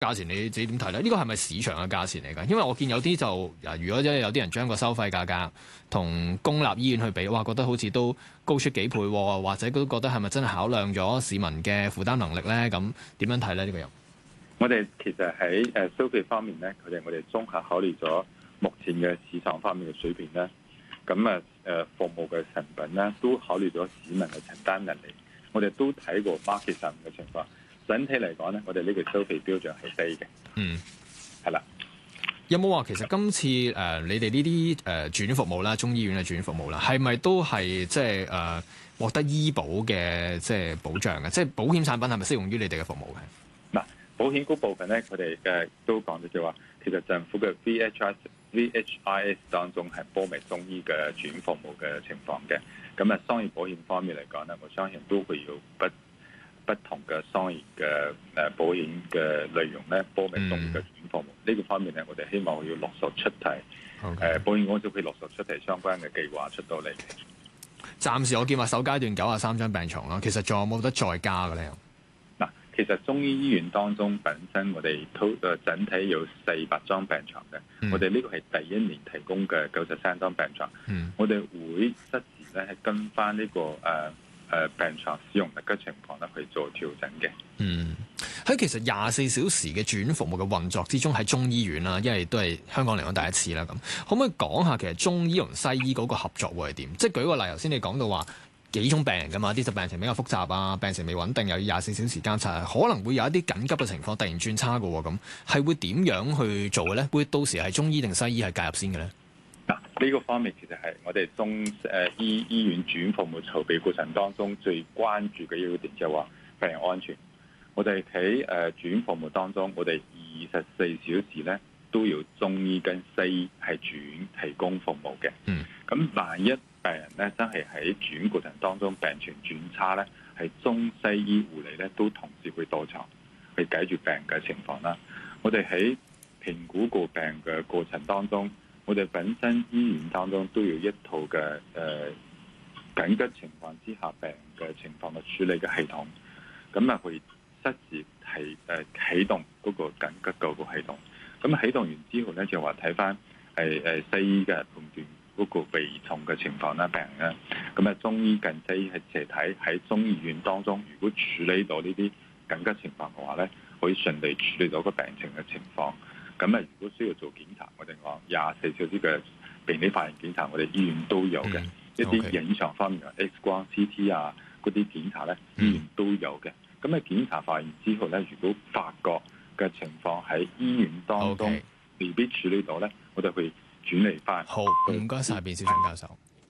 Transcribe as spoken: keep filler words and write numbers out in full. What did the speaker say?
價錢你自己點睇咧？呢個係咪市場嘅價錢嚟㗎？因為我見有啲就，如果真係有啲人將個收費價格同公立醫院去比，哇，覺得好似都高出幾倍，或者都覺得係咪真係考量咗市民嘅負擔能力咧？咁點樣睇咧？呢個又我哋其實喺誒收費方面咧，佢哋我哋綜合考慮咗目前嘅市場方面嘅水平咧，咁啊誒服務嘅成本咧，都考慮咗市民嘅承擔能力。我哋都睇過 market 上嘅情況。整體嚟講咧，我哋呢個收費標準係低嘅。嗯，係啦。 有冇話其實今次誒、呃、你哋呢啲誒住院服務啦，中醫院嘅住院服務啦，係咪都係即係誒獲得醫保嘅即係保障嘅？即係保險產品係咪適用於你哋嘅服務嘅？ 嗱，保險嗰部分咧，佢哋嘅都講咗就話，其實政府嘅 V H I V H I S 當中係包埋中醫嘅住院服務嘅情況嘅。咁啊，商業保險方面嚟講咧，我相信都會有不不同嘅商業嘅誒保險嘅內容咧，包埋中醫嘅住院服務。呢、嗯、個方面咧，我哋希望要落實出題，誒、okay. 保險公司會落實出題相關嘅計劃出到嚟。 暫時我見話首階段九十三張病床啦，其實仲有冇得再加嘅咧？ 嗱，其實中醫醫院當中本身我哋都誒整體有四百張病床嘅、嗯，我哋呢個係第一年提供嘅九十三張病床。嗯、我哋會適時咧係跟翻呢、這個誒。呃誒病床使用率嘅情況咧，去做調整嘅。 嗯，喺其實廿四小時嘅住院服務嘅運作之中，喺中醫院啦，因為都係香港嚟講第一次啦。咁可唔可以講下其實中醫同西醫嗰個合作會係點？即係舉個例，頭先你講到話幾種病人㗎嘛，啲疾病情比較複雜啊，病情未穩定，又要廿四小時監察，可能會有一啲緊急嘅情況突然轉差嘅喎。咁係會點樣去做嘅咧？會到時係中醫定西醫係介入先嘅咧？ 呢、這個方面其實係我哋中誒醫醫院住院服務籌備過程當中最關注嘅一個點，就係話病人安全。我哋喺誒住院服務當中，我哋二十四小時咧都要中醫跟西醫係住院提供服務嘅。嗯，咁萬一病人咧真係喺住院過程當中病情轉差咧，係中西醫護理咧都同時會到場去解決病人嘅情況啦。我哋喺評估個病嘅過程當中，我哋本身醫院當中都有一套嘅誒、呃、緊急情況之下病嘅情況嘅處理嘅系統，咁啊會適時係誒啟動嗰個緊急救護系統。咁啟動完之後咧，就話睇翻係誒西醫嘅判斷嗰個危重嘅情況啦，病人咧，咁啊中醫近西醫係斜睇喺中醫院當中，如果處理到呢啲緊急情況嘅話咧，可以順利處理到個病情嘅情況。咁啊，如果需要做檢查，我哋講廿四小時嘅病理化驗檢查，我哋醫院都有嘅、嗯。一啲影像方面嘅 X 光、C T 啊，嗰啲檢查咧，醫院都有嘅。咁、嗯、啊，檢查發現之後咧，如果發覺嘅情況喺醫院當中未必處理到咧，我哋會轉嚟翻。 好，唔該晒，卞兆祥教授。